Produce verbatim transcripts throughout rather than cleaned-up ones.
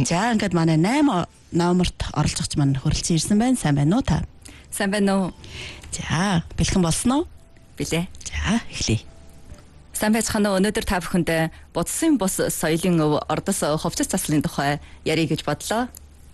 За ингээд манай eight номерт оролцогч маань хөрөлцөн ирсэн байна. Сайн байна уу та? Сайн байна уу? За, бэлхэн болсон уу? Билээ. За, эхлэе. Сайн байцгаана уу? Өнөөдөр та бүхэнд Бодсон бус соёлын өв Ордос ховцос заслын тухай ярих гэж бодлоо.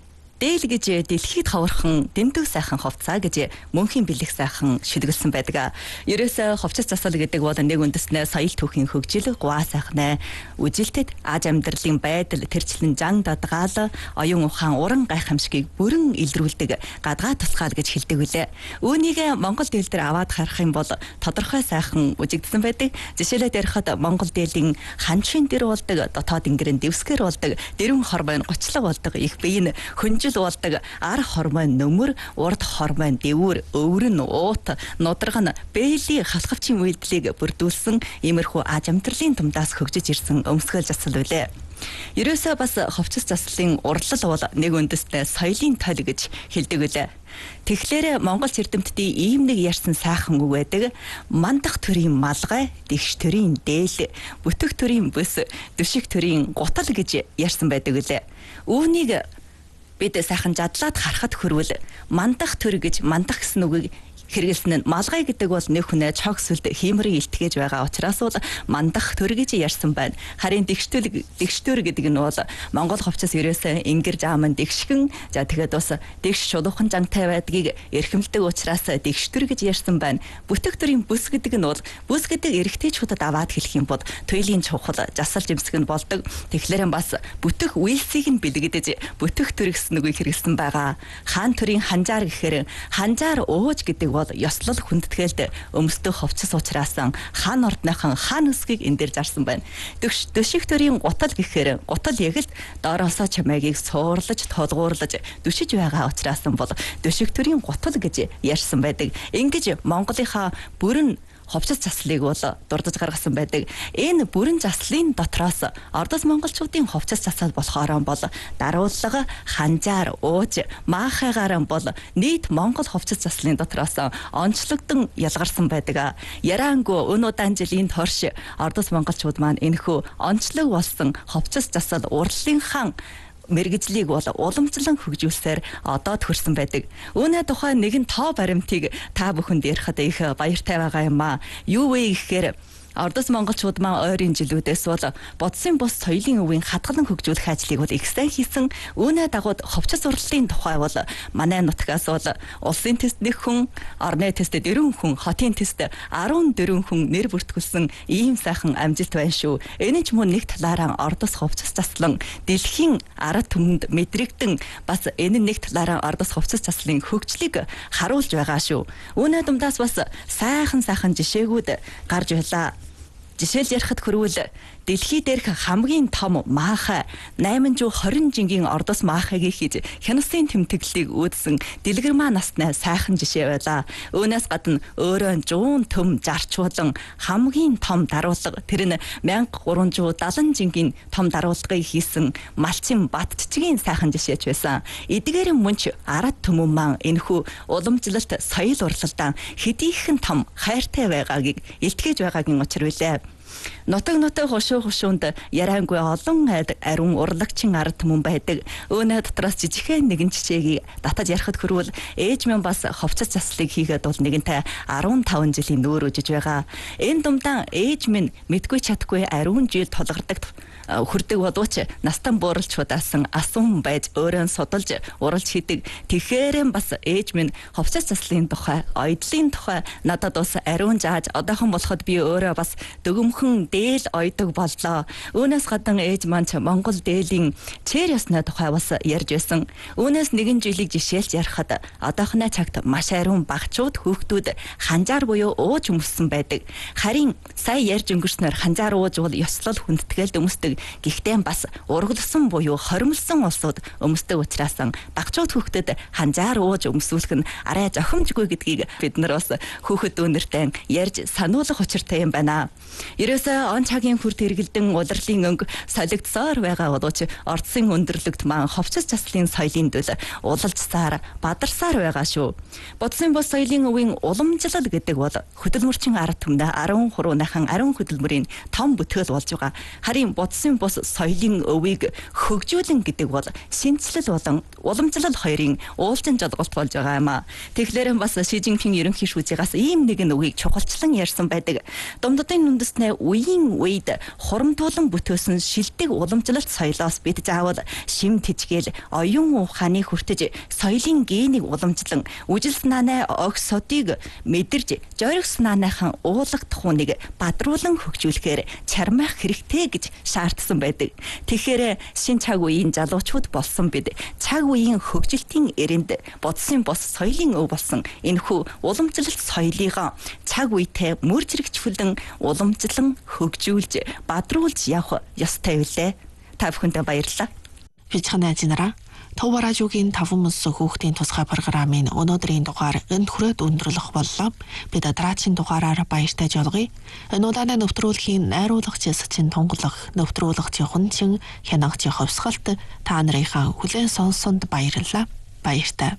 Дээл гэж дэлхийд ховорхон дэндүү сайхан ховцаа гэж мөнхийн бэлэг сайхан шүлгэлсэн байдаг. Ерөөсөө ховцос засал гэдэг бол нэг үндэснээ соёл түүхийн хөгжил, гуа сайхнаа, үжилтэд аж амьдралын байдал, тэрчлэн жан дадгаал, оюун ухаан, уран гайхамшигыг бүрэн илрүүлдэг гадгаа тусгаал гэж хэлдэг үлээ. Үүнийг Монгол дээл дээр аваад харах юм бол тодорхой сайхан үжигдсэн байдаг. Жишээлээд ярихад Монгол дээлийн ханчин дэр болдог, дотоод ингэрэн дэвсгэр болдог, дэрэн хормойн гочлог болдог, их биеийн хөнж болдог, ар хормойн нөмөр, урд хормойн дэвүүр, өврөн уут, нудраг нь бээлийн халхавчийн үйлдэлийг бүрдүүлсэн иймэрхүү аж амьдралын тумдаас хөгжиж ирсэн өмсгөл засал үлээ. Ерөөсөө бас ховцос заслын урлал бол нэг үндэстэй соёлын тойл гэж хэлдэг үлээ. Тэгэхээр Монгол эрдэмтдийн ийм нэг ярьсан сайхан үг байдаг. Мандах төрийн малгай, дэгш төрийн дээл, бүтэх төрийн бүс, дүшиг төрийн гутал гэж ярьсан байдаг үлээ. Үүнийг бид сайхан жадлаад харахад хүрвэл мандах төр гэж мандах гэсэн үгийг хэрэгэлсэн нь малгай гэдэг бол нэг хүнээ чогсволд хиймэрийг илтгэж байгаа учраас бол мандах төр гэж ярьсан байна. Харин дэгштөл дэгштөр гэдэг нь бол Монгол ховцос ерөөсөө ингэр жааман дэгшгэн, за тэгээд бас дэгш шулуухан жантай байдгийг эрхэмлдэг учраас дэгштөр гэж ярьсан байна. Бүтэх төрийн бүс гэдэг нь бол бүс гэдэг эрэгтэйчүүдэд аваад хэлэх юм бол туйлын чухал жасал жимсэг нь болдог. Тэгэхээр бас бүтэх үйлсийг нь бэлгэдэж бүтэх төр гэсэн үгийг хэрэгэлсэн байгаа. Хаан төрийн ханжаар гэхээр ханжаар ууж гэдэг ёслол хүндэтгэлд өмсдөх ховцос учраас хаан ордныхан хаан өсгийг энэ дээр зарсан байна. Дүшиг төрийн гутал гэхээр гутал яг л доороосоо чамайгийг суурлаж, толгуурлаж дүшиж байгаа учраас бол дүшиг төрийн гутал гэж ярьсан байдаг. Ингэж Монголынхаа бүрэн ховцос заслыг бол дурдж гаргасан байдаг. Энэ бүрэн заслын дотроос Ордос монголчуудын ховцос засал болохоор бол даруулга, ханжаар, ууж, маахайгаар бол нийт Монгол ховцос заслын дотроос онцлогдсон ялгарсан байдаг. Яраангу өн удаан жилийн турш Ордос монголчууд маань энэхүү онцлог болсон ховцос засал урлагийнхан мэргэжлийг бол уламжлан хөгжүүлсээр одоо төрсэн байдаг. Үүний тухай нэгэн тоо баримтыг та бүхэнд ярихад их баяртай байгаа юм аа. Юу вэ гэхээр Ордос монголчууд маань ойрын жилүүдээс бол Бодсон бус соёлын өвийн хадгалан хөгжүүлэх ажлыг бол их сайн хийсэн. Үүний дагуу ховцос урлалын тухай бол манай нутгаас бол улсын тест нэг хүн, орны тест дөрвөн хүн, хотын тест арван дөрвөн хүн нэр бүртгүүлсэн ийм сайхан амжилт байна шүү. Энэ ч мөн нэг талаараа Ордос ховцос заслан дэлхийн ард түмэнд мэдрэгдэн бас энэ нэг талаараа Ордос ховцос заслын хөгжлийг харуулж байгаа шүү. Үүний дундаас бас сайхан сайхан жишээгүүд гарч байлаа. Жишээл ярихад хүрвэл дэлхий дээрх хамгийн том маахай eight hundred twenty жингийн Ордос маахайг хийж хянасын тэмдэглэлийг үүдсэн дэлгэрмаа насны сайхан жишээ байлаа. Үүнээс гадна өөрөө one hundred thirty жарч болон хамгийн том даруулга тэр нь one thousand three hundred seventy жингийн том даруулгыг хийсэн Малчин Батчгийн сайхан жишээч байсан. Эдгээр мөнч ард түмэн маань энэхүү уламжлалт соёл урлалдаа хэдийхэн том хайртай байгаагийг илтгэж байгаагийн учир билээ. Нутаг нутаг хошуу хошуунд яраангүй олон ариун урлагчин ард түмэн байдаг. Үүний дотроос жижигхэн нэгэн жишээгийг татаж ярихад хүрвэл ээж минь бас ховцос заслыг хийгээд бол нэгэнтэй fifteen жилийн нүүр үжиж байгаа. Энэ думдаан ээж минь мэдгүй чадгүй ариун жил тулгардаг хүрдэг бодвоч настан бууралч удаасан асуун байж өөрөө судалж уралж хийдэг. Тэгэхээр бас ээж минь ховцос заслын тухай, ойдлын тухай надад бас ариун зааж одоохон болоход би өөрөө бас дөгөмхөн дээл ойдог боллоо. Үүнээс гадна ээж маань Монгол дээлийн чээр ясны тухай бас ярьж байсан. Үүнээс нэгэн жилиг жишээлж ярихад одоохны цагт маш ариун багчууд хүүхдүүд ханжаар буюу ууж өмссөн байдаг. Харин сая ярьж өнгөрснөөр ханжаар ууж бол ёслол хүндэтгэлд өмсдөг. Гэхдээ бас ургалсан буюу хоримлсон улсууд өмсдөг учраас багчууд хүүхдэд ханжаар ууж өмсүүлэх нь арай зохимжгүй гэдгийг бид нар бас хүүхэд дүүнэртэй ярьж сануулгах учиртай юм байна. Ерөөсөө он цагийн хүрт хэрэгэлдэн удирлын өнгө солигдсоор байгаа боловч ордсын өндөрлөгт маань ховцос заслын соёлын дөл улалжсаар бадарсаар байгаа шүү. Бодсон бос соёлын өвийн уламжлал гэдэг бол хөдөлмөрчин ард түмнээ арван гурван нахан ариун хөдөлмөрийн том бүтгэл болж байгаа. Харин бодсон бодсон бус соёлын өвийг хөгжүүлэн гэдэг бол шинжлэл болон уламжлал хоёрын уулзсан жолголт болж байгаа юм а. Тэгэхээр бас Ши Жинпин ерөнхий шүүжигаас ийм нэгэн үгийг чухалчлан ярьсан байдаг. Думдадын үндэснээ үеийн үед хурамтуулан бүтөөсөн шилдэг уламжлалт соёлоос бид заавал шим тэжгээл оюун ухааны хүртэж соёлын генийг уламжлан үжил санааны огс содыг мэдэрж жориг санааныхан уулах тухуныг бадруулан хөгжүүлэхээр чармайх хэрэгтэй гэж шаардсан байдаг. Тэгэхээр шин цаг үеийн залуучууд болсон бид цаг үеийн хөгжилтийн эрэнд бодсон бос соёлын өв болсон энэхүү уламжлалт соёлыгоо цаг үетэй мөр зэрэгчүүлэн уламжлан хөгжүүлж бадруулж явах ёстой билээ. Та бүхэндээ баярлалаа. Бичгэн ажинараа Төв радиогийн таван мөс хүүхдийн тусгай программын өнөөдрийн дугаар энд хүрээд өндөрлөх боллоо. Бид дараагийн дугаараар баяртай жолгоё. Энэ удааны нэвтрүүлгийн найруулагч Сачин тунгалах, нэвтрүүлэгч Хунчин хянагч Ховсгалт та нарынхаа хүлээн сонссонд баярлалаа. Баяртай.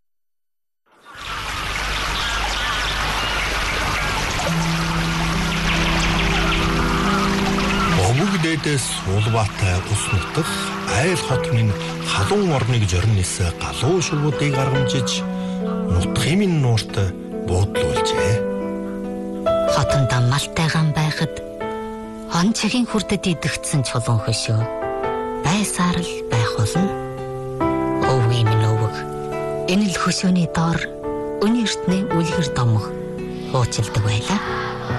Өвгдөөс суулбаатай ус нутах айл хотмын халуун орныг жорнис галуу шувуудыг аргамжиж нутгийн минь нуурт буудлуулжээ. Хотондоо малтай ган байхад хон чигийн хүрдэд идэгдсэн чулуун хөшөө байсаар л байх болно. Өвгийн минь өвөг энэ л хөшөөний доор өнөө эртний үлгэр домох хуучилдаг байлаа.